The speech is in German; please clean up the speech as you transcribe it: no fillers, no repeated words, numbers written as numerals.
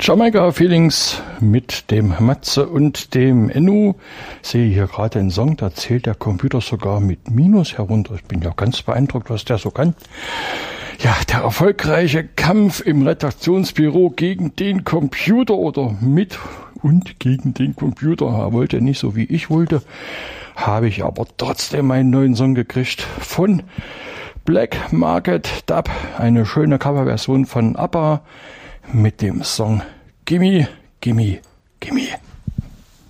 Jamaica Feelings mit dem Matze und dem Ennu. Ich sehe hier gerade einen Song, da zählt der Computer sogar mit Minus herunter. Ich bin ja ganz beeindruckt, was der so kann. Ja, der erfolgreiche Kampf im Redaktionsbüro gegen den Computer oder mit und gegen den Computer. Er wollte nicht so, wie ich wollte. Habe ich aber trotzdem einen neuen Song gekriegt von Black Market Dub. Eine schöne Coverversion von ABBA mit dem Song Gimme, Gimme, Gimme.